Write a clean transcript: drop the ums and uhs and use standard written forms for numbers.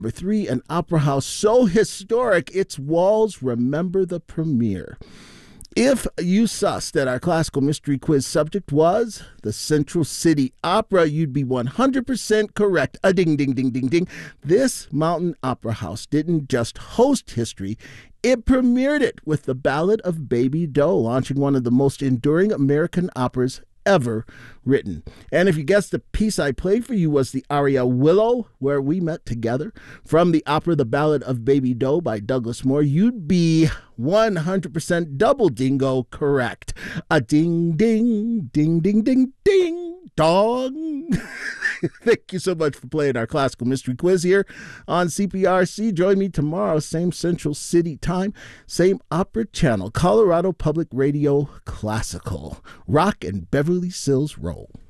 Number 3, an opera house so historic its walls remember the premiere. If you sussed that our classical mystery quiz subject was the Central City Opera, you'd be 100% correct. A ding, ding, ding, ding, ding. This mountain opera house didn't just host history, it premiered it with the Ballad of Baby Doe, launching one of the most enduring American operas ever written. And if you guessed the piece I played for you was the aria Willow, Where We Met Together, from the opera The Ballad of Baby Doe by Douglas Moore, you'd be 100% double dingo correct. A ding, ding, ding, ding, ding, ding, dong. Thank you so much for playing our classical mystery quiz here on CPRC. Join me tomorrow, same Central City time, same opera channel, Colorado Public Radio Classical. Rock and Beverly Sills roll.